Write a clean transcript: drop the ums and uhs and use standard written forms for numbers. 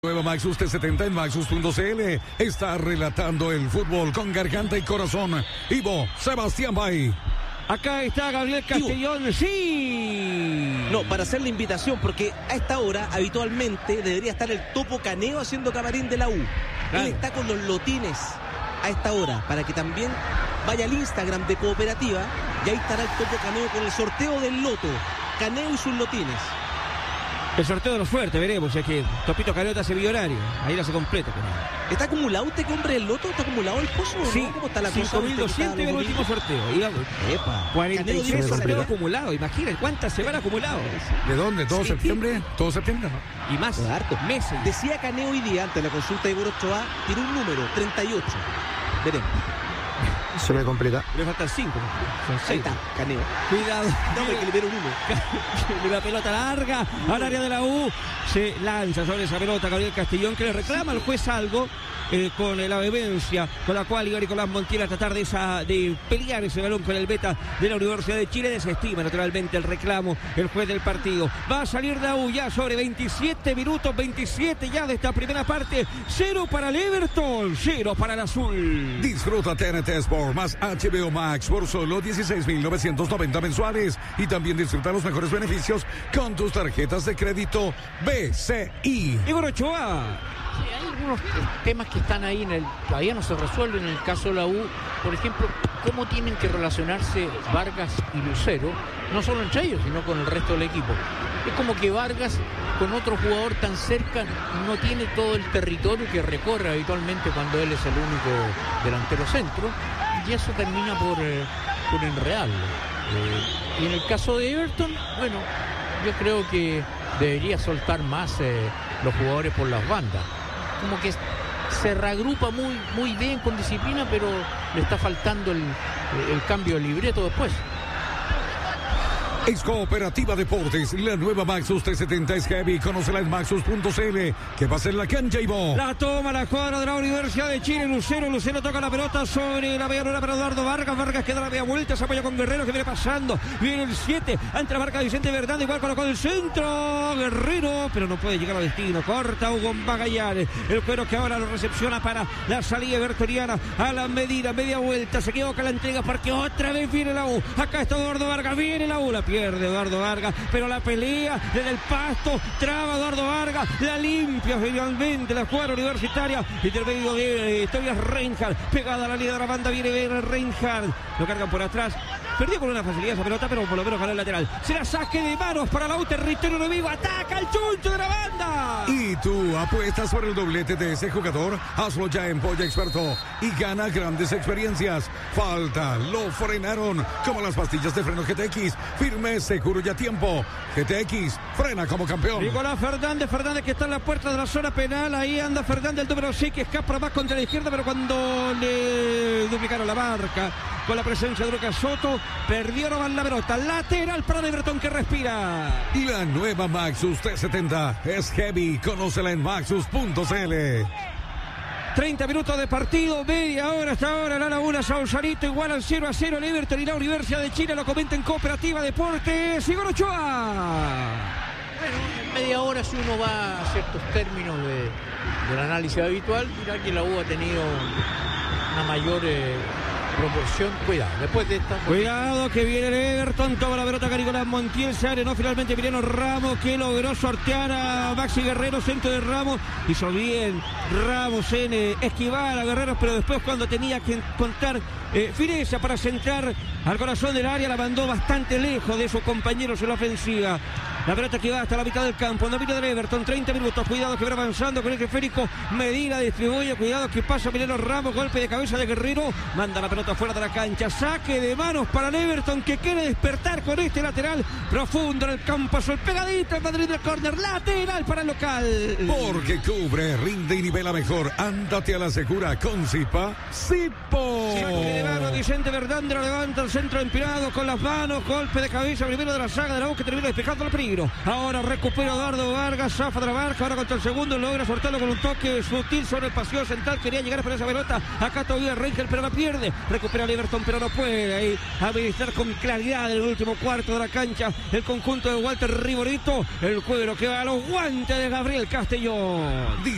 Nueva Maxus T70 en Maxus.cl está relatando el fútbol con garganta y corazón. Ivo Sebastián Bay. Acá está Gabriel Castellón, sí. No, para hacer la invitación, porque a esta hora habitualmente debería estar el Topo Caneo haciendo camarín de la U. Él está con los lotines a esta hora, para que también vaya al Instagram de Cooperativa y ahí estará el Topo Caneo con el sorteo del loto. Caneo y sus lotines. El sorteo de los fuertes, veremos, es que Topito Caneo hace millonario, ahí lo hace completo. ¿Está acumulado usted que hombre el loto? ¿Está acumulado el pozo? Sí, ¿no? ¿Cómo está la cosa? 5.200 en el último sorteo. Iba, 43 sorteos acumulados, imaginen cuántas se van acumulados. ¿De dónde? ¿Todo septiembre? ¿Todo septiembre? Y más, meses. Decía Caneo hoy día, ante la consulta de Igor Ochoa, tiró un número, 38. Veremos. Se me complica. Le faltan 5. Son 6. Ahí está, Caneo. Cuidado. No, que le dieron uno. La pelota larga al área de la U. Se lanza sobre esa pelota Gabriel Castellón, que le reclama al juez algo. Con la vehemencia con la cual iba Nicolás Montiel a tratar de pelear ese balón con el beta de la Universidad de Chile. Desestima naturalmente el reclamo el juez del partido. Va a salir de U ya sobre 27 minutos, 27 ya de esta primera parte. 0 para el Everton, 0 para el azul. Disfruta TNT Sport más HBO Max por solo 16.990 mensuales y también disfruta los mejores beneficios con tus tarjetas de crédito BCI. Igor Ochoa. Sí, hay algunos temas que están ahí todavía no se resuelven en el caso de la U. Por ejemplo, cómo tienen que relacionarse Vargas y Lucero, no solo entre ellos, sino con el resto del equipo. Es como que Vargas, con otro jugador tan cerca, no tiene todo el territorio que recorre habitualmente cuando él es el único delantero centro, y eso termina por enredarlo. Y en el caso de Everton, bueno, yo creo que debería soltar más los jugadores por las bandas. Como que se reagrupa muy bien con disciplina, pero le está faltando el cambio de libreto después. Es Cooperativa Deportes, la nueva Maxus 370 es heavy, conócela en Maxus.cl, que va a ser la cancha y vos. La toma la cuadra de la Universidad de Chile, Lucero toca la pelota sobre la media luna para Eduardo Vargas que da la media vuelta, se apoya con Guerrero que viene pasando, viene el 7, ante la marca de Vicente Verdad, igual colocó el centro, Guerrero, pero no puede llegar a destino, corta Hugo Magallanes, el cuero que ahora lo recepciona para la salida bertoriana a la medida, media vuelta, se equivoca la entrega porque otra vez viene la U, acá está Eduardo Vargas, viene la U, la pierde Eduardo Vargas, pero la pelea desde el pasto, traba Eduardo Vargas, la limpia finalmente la jugada universitaria, intermedio de Tobias Reinhardt, pegada a la línea de la banda, viene Reinhardt, lo cargan por atrás, perdió con una facilidad esa pelota, pero por lo menos ganó el lateral, será saque de manos para la U, territorio enemigo, ataca el chuncho de la banda. Y tú apuestas por el doblete de ese jugador, hazlo ya en Polla Experto y gana grandes experiencias. Falta, lo frenaron, como las pastillas de freno GTX, firme, seguro y a tiempo. GTX, frena como campeón. Nicolás Fernández que está en la puerta de la zona penal, ahí anda Fernández, el número 6, que escapa más contra la izquierda, pero cuando le duplicaron la marca, con la presencia de Lucas Soto, perdió nomás la pelota, lateral para Everton que respira. La nueva Maxus 370 es heavy, conócela en Maxus.cl. 30 minutos de partido, media hora hasta ahora, la Laguna Sausalito igual al 0-0 el Everton y la Universidad de Chile, lo comenta en Cooperativa Deportes, Igor Ochoa. Bueno, en media hora si uno va a ciertos términos del análisis habitual, dirá que la U ha tenido una mayor proporción. Cuidado, después de esta. Cuidado que viene el Everton, toma la pelota Nicolás Montiel, se arenó finalmente Emiliano Ramos, que logró sortear a Maxi Guerrero, centro de Ramos, hizo bien Ramos en esquivar a Guerrero, pero después cuando tenía que encontrar fineza para centrar al corazón del área, la mandó bastante lejos de sus compañeros en la ofensiva. La pelota que va hasta la mitad del campo, en dominio del Everton, 30 minutos, cuidado que va avanzando con el Férico, Medina distribuye, cuidado que pasa Emiliano Ramos, golpe de cabeza de Guerrero, manda la pelota fuera de la cancha, saque de manos para el Everton que quiere despertar con este lateral profundo en el campo, sol pegadita el Madrid del córner, lateral para el local. Porque cubre, rinde y nivela mejor, ándate a la segura con Zipa, Zipo. Saque de mano, Vicente Verdándero levanta el centro empinado con las manos, golpe de cabeza primero de la saga de la U que termina despejando el peligro. Ahora recupera Eduardo Vargas, zafa de la marca, ahora contra el segundo, logra soltarlo con un toque sutil sobre el paseo central, quería llegar por esa pelota, acá todavía Rangel, pero la pierde, recupera el Everton, pero no puede ahí administrar con claridad en el último cuarto de la cancha, el conjunto de Walter Riborito, el cuero que va a los guantes de Gabriel Castellón.